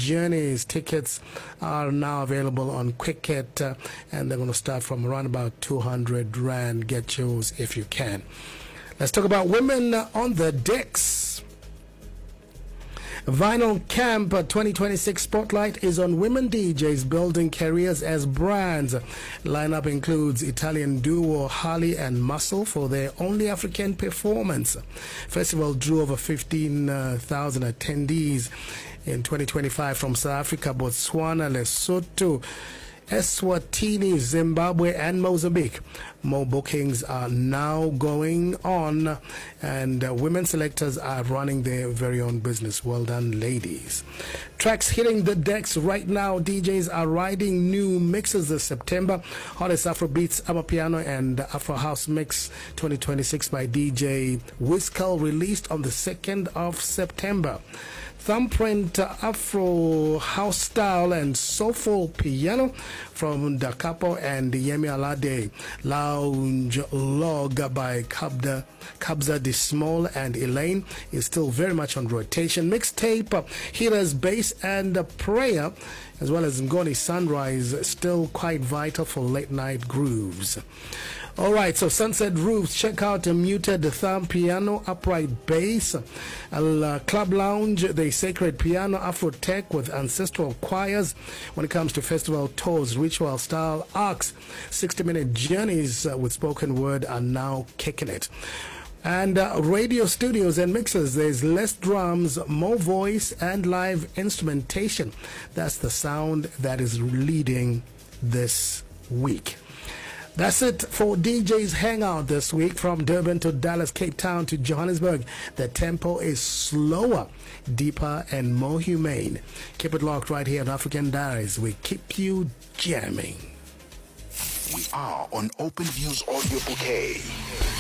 Journeys. Tickets are now available on Quicket, and they're going to start from around about 200 Rand. Get yours if you can. Let's talk about women on the decks. Vinyl Camp 2026 Spotlight is on women DJs building careers as brands. Lineup includes Italian duo Harley and Muscle for their Only African performance. Festival drew over 15,000 attendees in 2025 from South Africa, Botswana, Lesotho, Eswatini, Zimbabwe, and Mozambique. More bookings are now going on, and women selectors are running their very own business. Well done, ladies. Tracks hitting the decks right now. DJs are riding new mixes this September. Hottest Afrobeats, Amapiano, and Afro House Mix 2026 by DJ Wizkal released on the 2nd of September. Thumbprint, Afro House Style, and Soulful Piano from Da Capo and Yemi Alade. Lounge Log by Kabza De Small and Elaine is still very much on rotation. Mixtape, Healer's Bass and Prayer, as well as Ngoni Sunrise, still quite vital for late night grooves. All right, so Sunset Roofs, check out a Muted Thumb Piano, Upright Bass, Club Lounge, the Sacred Piano, Afro Tech with ancestral choirs. When it comes to festival tours, ritual style arcs, 60-minute journeys with spoken word are now kicking it. And radio studios and mixers, there's less drums, more voice and live instrumentation. That's the sound that is leading this week. That's it for DJ's Hangout this week. From Durban to Dallas, Cape Town to Johannesburg, the tempo is slower, deeper, and more humane. Keep it locked right here on African Diaries. We keep you jamming. We are on Open Views Audio Bouquet.